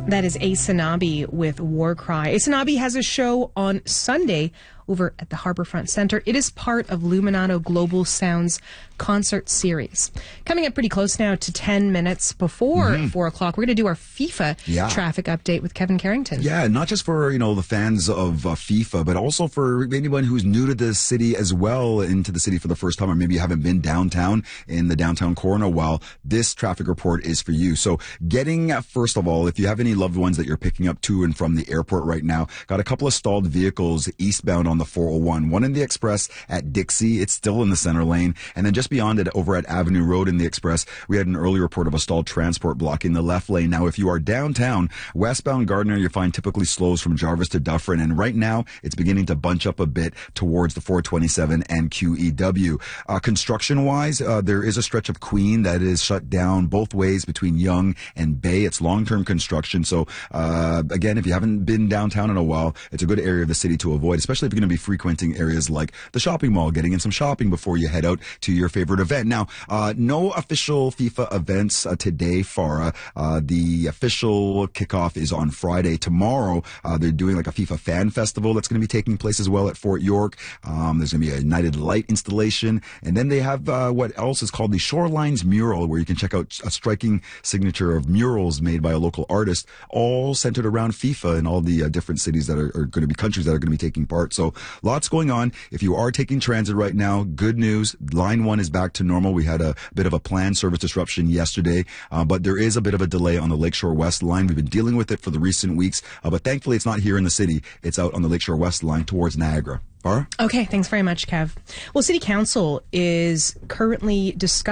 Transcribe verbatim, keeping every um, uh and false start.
That is Asanabi with War Cry. Asanabi has a show on Sunday over at the Harbourfront Centre. It is part of Luminato Global Sound's concert series. Coming up pretty close now to ten minutes before mm-hmm. four o'clock, we're going to do our FIFA yeah. traffic update with Kevin Carrington. Yeah, not just for, you know, the fans of uh, FIFA, but also for anyone who's new to the city as well, into the city for the first time, or maybe you haven't been downtown in the downtown core in a while. This traffic report is for you. So getting, uh, first of all, if you have any loved ones that you're picking up to and from the airport right now, got a couple of stalled vehicles eastbound on the four oh one. One in the Express at Dixie. It's still in the center lane. And then just beyond it, over at Avenue Road in the Express, we had an early report of a stalled transport blocking the left lane. Now, if you are downtown, westbound Gardiner, you find typically slows from Jarvis to Dufferin. And right now, it's beginning to bunch up a bit towards the four twenty-seven and Q E W. Uh, construction-wise, uh, there is a stretch of Queen that is shut down both ways between Yonge and Bay. It's long-term construction. So, uh, again, if you haven't been downtown in a while, it's a good area of the city to avoid, especially if you're going to be frequenting areas like the shopping mall, getting in some shopping before you head out to your favorite event. Now, uh, no official FIFA events uh, today, Farah. Uh, the official kickoff is on Friday. Tomorrow, uh, they're doing like a FIFA fan festival that's going to be taking place as well at Fort York. Um, there's going to be a United Light installation. And then they have uh, what else is called the Shorelines Mural, where you can check out a striking signature of murals made by a local artist, all centered around FIFA and all the uh, different cities that are, are going to be, countries that are going to be taking part. So lots going on. If you are taking transit right now, good news. Line one is back to normal. We had a bit of a planned service disruption yesterday, uh, but there is a bit of a delay on the Lakeshore West line. We've been dealing with it for the recent weeks, uh, but thankfully it's not here in the city. It's out on the Lakeshore West line towards Niagara. Farah? Okay, thanks very much, Kev. Well, City Council is currently discussing